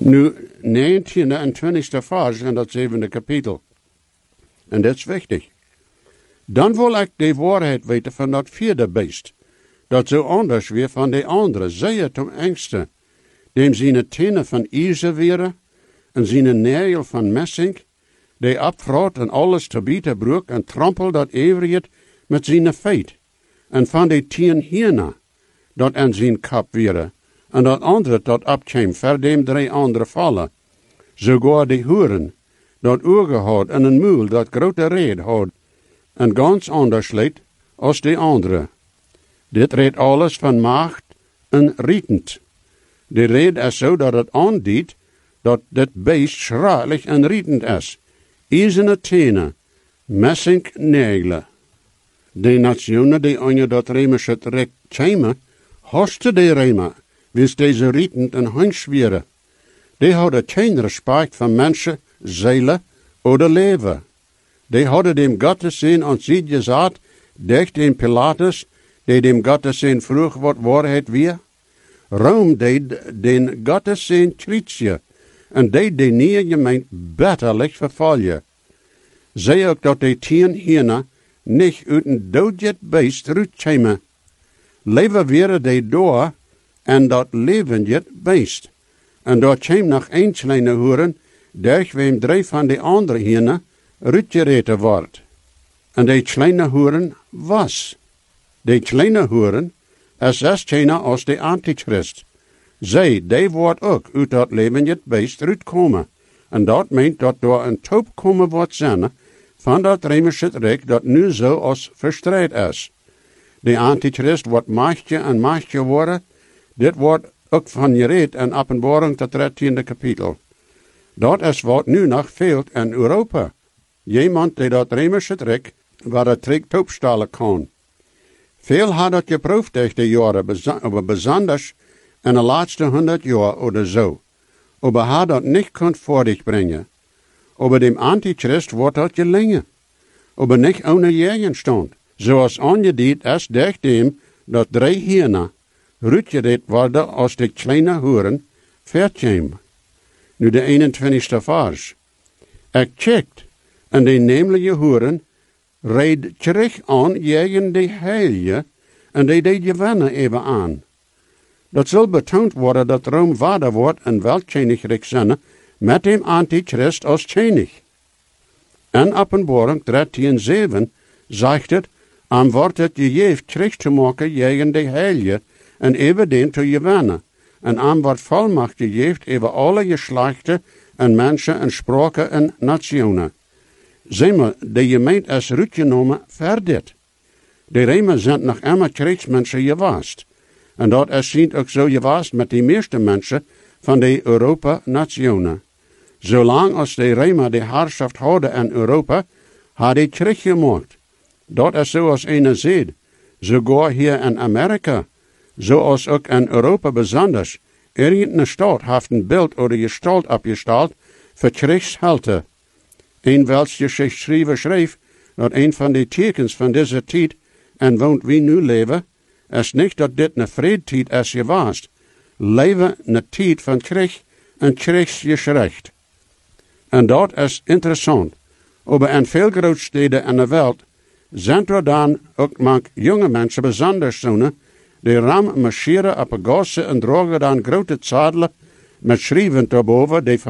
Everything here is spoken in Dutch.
Nu, 19e en 20e vers in dat 7e kapitel. En dat is wichtig. Dan wil ik de waarheid weten van dat 4e beest, dat zo anders weer van de andere, zeer ten engste, dem zijn tenen van ijzer wären, en zijn nagel van messing, die abvraat en alles te bieten broek en trampel dat everiet met zijn feit, en van de 10 hierna, dat aan zijn kap wären, en dat andere dat abkwam, ver dem 3 andere vallen, sogar de hoeren, dat ogen had en een muil dat grote reed had, en ganz anders leed als de andere. Dit reed alles van macht en rietend. De reed is zo dat het aandiet dat dit beest schralig en rietend is. Ijzerne tenen, messing nagelen. De nationen die aan je dat Remische rek kwamen, hasten de Rema, wist deze rietend en handschweren. Die hadden geen respect van mensen, zielen of leven. Die hadden dem Gotteszin aan zich gezegd, dicht dem Pilatus, die dem Gotteszin vroeg wat waarheid weer. Rome deed den Gotteszin krietje, en deed de nieuwe gemeente bitterlijk vervallen. Zij ook dat de 10 hierna niet uit een doodjet beest uitkwamen. Leven weer de door, en dat levendjet beest. En daar kwam nog een kleine hoeren, durch wem 3 van de andere hierna uitgereten wordt. En de kleine hoeren was. De kleine hoeren is keine als de antichrist. Zij, die wordt ook uit dat levendjet beest uitkomen. En dat meent dat door een toop komen wordt zijn van dat Remische rijk dat nu zo als verstrijd is. De antichrist wordt machtje en machtje worden. Dit wordt ook van gereed in Openbaring tot 13e kapitel. Dat is wat nu nog veelt in Europa. Iemand die dat Remische rijk waar het rijk toopstalen kan. Veel had dat geproefd durch de jaren, aber besonders in de laatste 100 jaar oder zo. Aber had dat niet kunt voor brengen. Aber dem Antichrist wordt dat gelingen. Aber niet ohne Gegenstand. Zoals aangediend is durch dem dat 3 hierna uitgereed worden als de kleine hoeren vertkwam. Nu de 21e vers. Ik checkt en de nemelijke hoeren reed terug aan tegen de heilige en die deed gewennen even aan. Dat zal betoond worden dat Rome vader wordt en weltjeniglijk zijn met dem Antichrist als tjenig. En Openbaring 13:7 zegt het, am wordt het gegeven terug te maken tegen de heilige en even den te gewennen. En am wordt volmacht gegeven over alle geslachten en mensen en spraken en nationen. Zeg maar, de gemeente is uitgenomen voor dit. De Rema zijn nog immer krijgsmensen geweest. En dat is zien ook zo geweest met de meeste mensen van de Europa-nationen. Zolang als de Rema de heerschaft hadden in Europa, had hij teruggemaakt. Dat is zoals een zegt, sogar hier in Amerika, zoals ook in Europa besonders. Irgendeine stad heeft een beeld oder gestalt opgesteld voor krijgshelden. Een welks geschichtschrijver schreef dat een van de tekens van deze tijd en woont wie nu leven, is niet dat dit een vredetijd is geweest. Leven een tijd van krijg en krijgsgeschrecht. En dat is interessant. Maar in veel grootsteden in de wereld zijn er dan ook mank jonge mensen besonders zonen, die ram marcheren op een gassen en dragen dan grote zadelen met schrijven daarboven, die